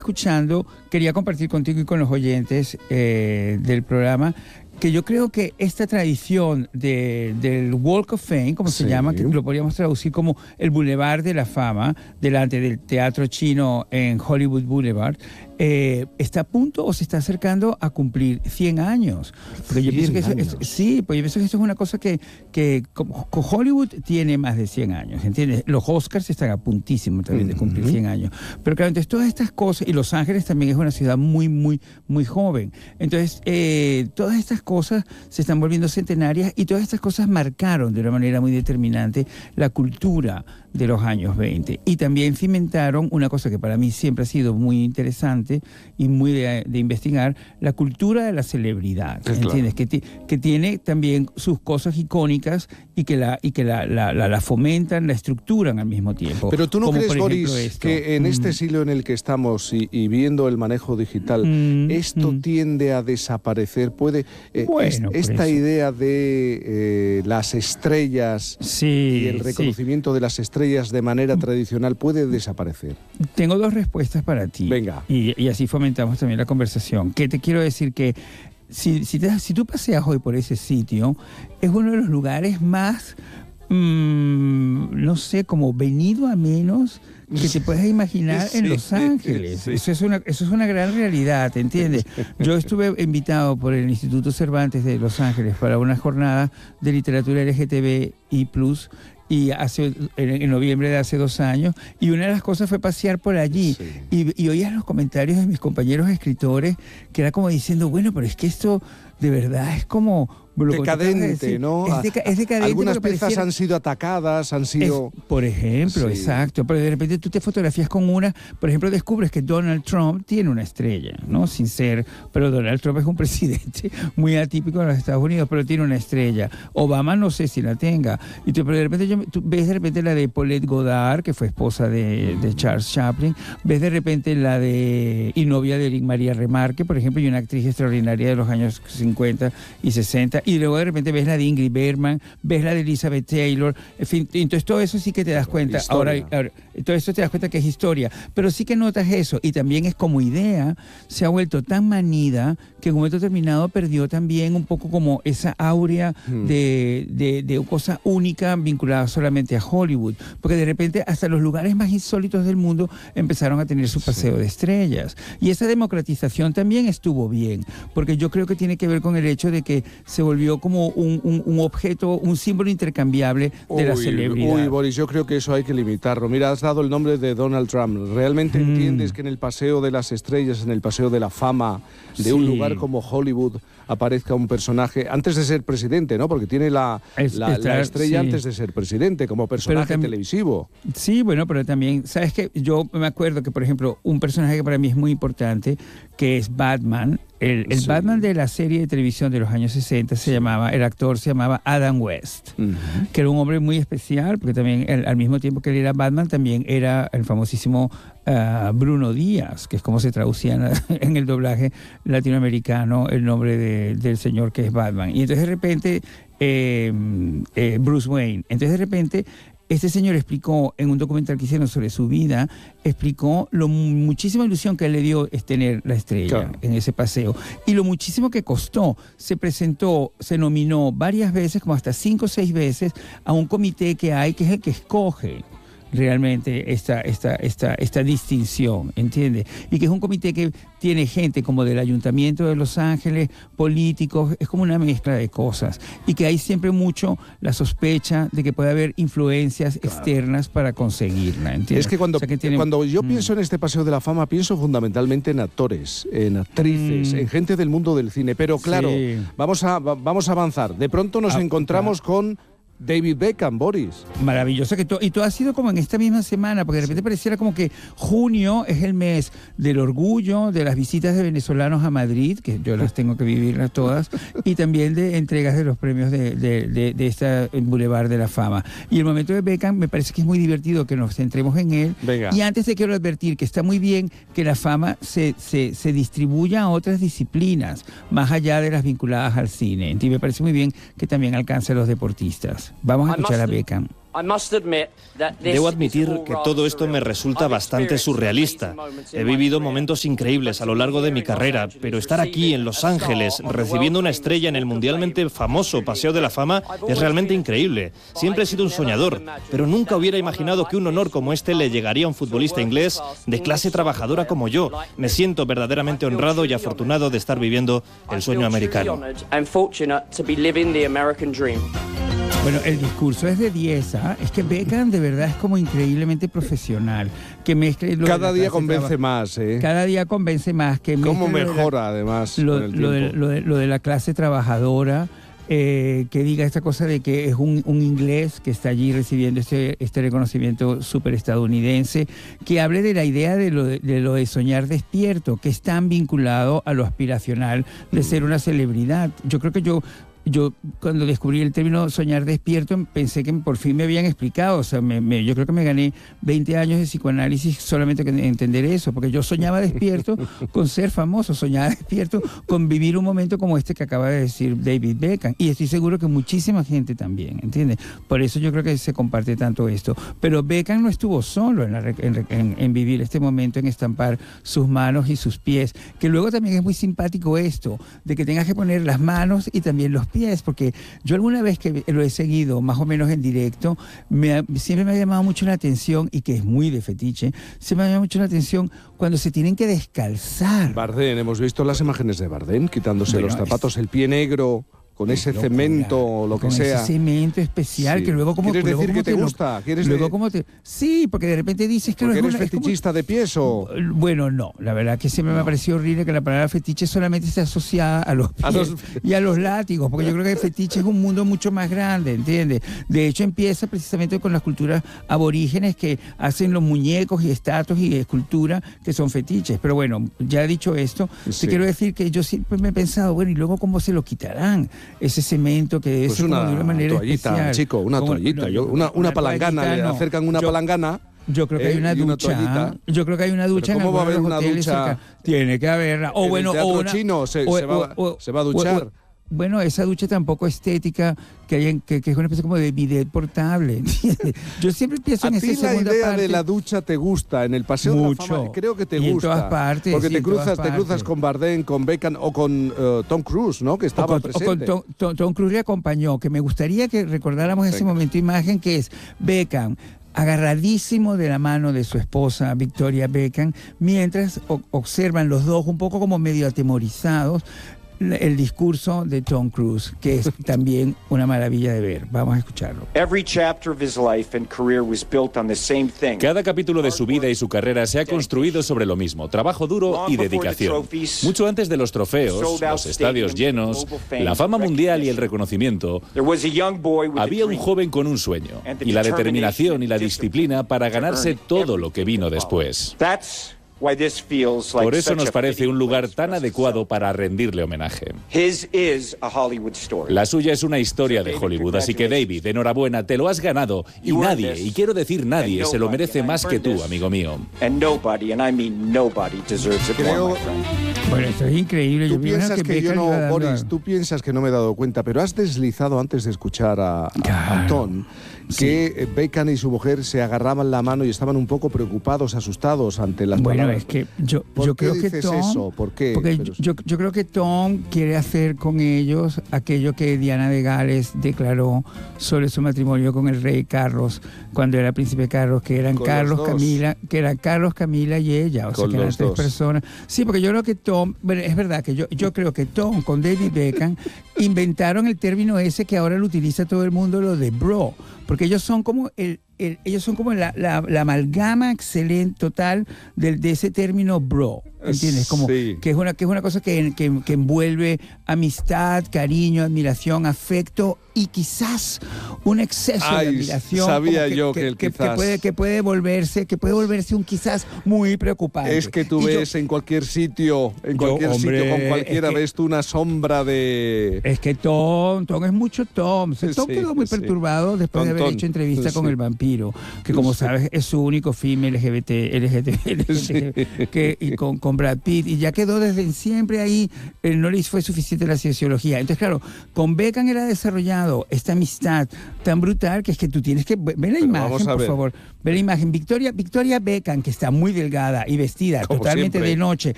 escuchando, quería compartir contigo y con los oyentes del programa que yo creo que esta tradición del Walk of Fame, como se llama, que lo podríamos traducir como el Boulevard de la Fama, delante del Teatro Chino en Hollywood Boulevard, está a punto o se está acercando a cumplir 100 años. Porque yo pienso que sí, pues yo pienso que esto es una cosa que Hollywood tiene más de 100 años, ¿entiendes? Los Oscars están a puntísimo también de cumplir 100 años. Pero claro, entonces todas estas cosas, y Los Ángeles también es una ciudad muy, muy, muy joven. Entonces, todas estas cosas se están volviendo centenarias y todas estas cosas marcaron de una manera muy determinante la cultura de los años 20 y también cimentaron una cosa que para mí siempre ha sido muy interesante y muy de investigar, la cultura de la celebridad, ¿entiendes? Claro. Que tiene también sus cosas icónicas y que la fomentan, la estructuran al mismo tiempo. Pero tú no como crees, por ejemplo, Boris, que en este siglo en el que estamos y viendo el manejo digital, esto tiende a desaparecer? ¿Puede esta idea de las estrellas y el reconocimiento de las estrellas de manera tradicional puede desaparecer? Tengo dos respuestas para ti. Venga. Y así fomentamos también la conversación. Que te quiero decir que si tú paseas hoy por ese sitio, es uno de los lugares más, no sé, como venido a menos que te puedes imaginar en Los Ángeles. Eso es una gran realidad, ¿entiendes? Yo estuve invitado por el Instituto Cervantes de Los Ángeles para una jornada de literatura LGTBI+, y en noviembre de hace 2 años, y una de las cosas fue pasear por allí, y oías los comentarios de mis compañeros escritores, que era como diciendo, bueno, pero es que esto de verdad es como decadente, ¿no? Es decadente. Algunas piezas han sido atacadas, han sido... por ejemplo, exacto. Pero de repente tú te fotografías con una, por ejemplo, descubres que Donald Trump tiene una estrella, ¿no? Sin ser, pero Donald Trump es un presidente muy atípico de los Estados Unidos, pero tiene una estrella. Obama no sé si la tenga. Pero de repente tú ves de repente la de Paulette Goddard, que fue esposa de Charles Chaplin, ves de repente la de y novia de Eric María Remarque, por ejemplo, y una actriz extraordinaria de los años 50 y 60, y luego de repente ves la de Ingrid Bergman, ves la de Elizabeth Taylor, en fin, entonces todo eso sí que te das cuenta. Ahora, todo eso te das cuenta que es historia, pero sí que notas eso, y también es como idea, se ha vuelto tan manida que en un momento determinado perdió también un poco como esa áurea de cosa única vinculada solamente a Hollywood, porque de repente hasta los lugares más insólitos del mundo empezaron a tener su paseo de estrellas, y esa democratización también estuvo bien, porque yo creo que tiene que ver con el hecho de que se volvió como un objeto, un símbolo intercambiable de la celebridad. Uy, Boris, yo creo que eso hay que limitarlo. Mira, has dado el nombre de Donald Trump. ¿Realmente entiendes que en el Paseo de las Estrellas, en el Paseo de la Fama de un lugar como Hollywood, aparezca un personaje antes de ser presidente, ¿no? Porque tiene la estrella antes de ser presidente, como personaje televisivo. Sí, bueno, pero también, ¿sabes qué? Yo me acuerdo que, por ejemplo, un personaje que para mí es muy importante, que es Batman. El Batman de la serie de televisión de los años 60 el actor se llamaba Adam West, que era un hombre muy especial, porque también al mismo tiempo que él era Batman, también era el famosísimo Bruno Díaz, que es como se traducía en el doblaje latinoamericano el nombre del señor que es Batman. Y entonces de repente, Bruce Wayne, entonces de repente este señor explicó en un documental que hicieron sobre su vida, explicó muchísima ilusión que él le dio es tener la estrella en ese paseo y lo muchísimo que costó. Se presentó, se nominó varias veces, como hasta 5 o 6 veces, a un comité que hay, que es el que escoge realmente esta distinción, ¿entiendes? Y que es un comité que tiene gente como del Ayuntamiento de Los Ángeles, políticos, es como una mezcla de cosas, y que hay siempre mucho la sospecha de que puede haber influencias externas para conseguirla, ¿entiendes? Es que cuando yo pienso en este Paseo de la Fama, pienso fundamentalmente en actores, en actrices, en gente del mundo del cine, pero claro, vamos a avanzar. De pronto nos encontramos con David Beckham, Boris. Maravilloso. Y todo ha sido como en esta misma semana, porque de repente pareciera como que junio es el mes del orgullo, de las visitas de venezolanos a Madrid, que yo las tengo que vivirlas todas, y también de entregas de los premios de esta Boulevard de la Fama. Y el momento de Beckham me parece que es muy divertido que nos centremos en él. Venga. Y antes te quiero advertir que está muy bien que la fama se distribuya a otras disciplinas, más allá de las vinculadas al cine. Y me parece muy bien que también alcance a los deportistas. Vamos a escuchar a Beckham. Debo admitir que todo esto me resulta bastante surrealista. He vivido momentos increíbles a lo largo de mi carrera, pero estar aquí en Los Ángeles recibiendo una estrella en el mundialmente famoso Paseo de la Fama es realmente increíble. Siempre he sido un soñador, pero nunca hubiera imaginado que un honor como este le llegaría a un futbolista inglés de clase trabajadora como yo. Me siento verdaderamente honrado y afortunado de estar viviendo el sueño americano. Bueno, el discurso es de 10, ¿ah? Es que Beckham de verdad es como increíblemente profesional. Que mezcle cada día convence más, ¿eh? Cada día convence más. Que cómo mejora, además, con el tiempo. Lo de la clase trabajadora, que diga esta cosa de que es un inglés que está allí recibiendo este reconocimiento súper estadounidense, que hable de la idea de lo de soñar despierto, que es tan vinculado a lo aspiracional de ser una celebridad. Yo creo que yo cuando descubrí el término soñar despierto pensé que por fin me habían explicado, o sea, yo creo que me gané 20 años de psicoanálisis solamente con entender eso, porque yo soñaba despierto con ser famoso, soñaba despierto con vivir un momento como este que acaba de decir David Beckham, y estoy seguro que muchísima gente también, ¿entiendes? Por eso yo creo que se comparte tanto esto, pero Beckham no estuvo solo en vivir este momento, en estampar sus manos y sus pies, que luego también es muy simpático esto, de que tengas que poner las manos y también los pies, porque yo alguna vez que lo he seguido más o menos en directo, siempre me ha llamado mucho la atención, y que es muy de fetiche, se me ha llamado mucho la atención cuando se tienen que descalzar. Bardem, hemos visto las imágenes de Bardem quitándose los zapatos, el pie negro, con ese cemento o lo que sea. Con ese cemento especial, sí. Que luego como... ¿Quieres decir que te gusta? Sí, porque de repente dices que... ¿Porque eres fetichista de pies o...? Bueno, no. La verdad que siempre me ha parecido horrible que la palabra fetiche solamente esté asociada a los pies y a los látigos, porque yo creo que el fetiche es un mundo mucho más grande, ¿entiendes? De hecho, empieza precisamente con las culturas aborígenes que hacen los muñecos y estatuas y esculturas que son fetiches. Pero bueno, ya dicho esto, te quiero decir que yo siempre me he pensado, bueno, ¿y luego cómo se lo quitarán? Ese cemento que es una de una manera toallita, especial. Chico, una toallita, una palangana, le acercan una palangana. Yo creo que hay una ducha. Yo creo que hay una ducha. ¿Cómo va a haber una ducha? Tiene que haberla. O bueno, o una chino se va a duchar. Bueno, esa ducha tan poco estética que es una especie como de bidet portable, ¿entiendes? Yo siempre pienso en esa segunda parte. ¿A ti la idea de la ducha te gusta? En el Paseo de la Fama creo que te gusta. En todas partes. Porque te cruzas con Bardem, con Beckham o con Tom Cruise, ¿no? Que estaba presente. O con Tom Cruise le acompañó, que me gustaría que recordáramos ese momento imagen que es Beckham agarradísimo de la mano de su esposa Victoria Beckham, mientras observan los dos un poco como medio atemorizados el discurso de Tom Cruise, que es también una maravilla de ver. Vamos a escucharlo. Cada capítulo de su vida y su carrera se ha construido sobre lo mismo: trabajo duro y dedicación. Mucho antes de los trofeos, los estadios llenos, la fama mundial y el reconocimiento, había un joven con un sueño, y la determinación y la disciplina para ganarse todo lo que vino después. Por eso nos parece un lugar tan adecuado para rendirle homenaje. La suya es una historia de Hollywood, así que David, enhorabuena, te lo has ganado, y nadie, y quiero decir nadie, se lo merece más que tú, amigo mío. Bueno, esto es increíble. Tú piensas que yo no, Boris, tú piensas que no me he dado cuenta, pero has deslizado antes de escuchar a Tom que Beckham y su mujer se agarraban la mano y estaban un poco preocupados, asustados ante las palabras. Bueno, es que yo creo que Tom... eso? ¿Por qué? Porque yo creo que Tom quiere hacer con ellos aquello que Diana de Gales declaró sobre su matrimonio con el rey Carlos, cuando era príncipe Carlos, que eran Carlos, Camila y ella, o sea, que eran tres personas. Sí, porque yo creo que Tom, bueno, es verdad que yo creo que Tom con David Beckham inventaron el término ese que ahora lo utiliza todo el mundo, lo de bro, porque ellos son como ellos son como la amalgama excelente total de ese término bro, ¿entiendes? Como que es una cosa que envuelve amistad, cariño, admiración, afecto y quizás un exceso de admiración. Sabía yo que puede volverse un quizás muy preocupante. Es que tú ves en cualquier sitio, con cualquiera ves tú una sombra de... Es que Tom es mucho Tom. Tom quedó muy perturbado después de haber hecho entrevista con el vampiro, que como sabes es su único film LGBT y con con Brad Pitt y ya quedó desde siempre ahí, no les fue suficiente la cienciología. Entonces, claro, con Beckham era desarrollado esta amistad tan brutal que es que tú tienes que ver la imagen, por favor. Ver la imagen. Victoria Beckham, que está muy delgada y vestida como totalmente siempre, de noche,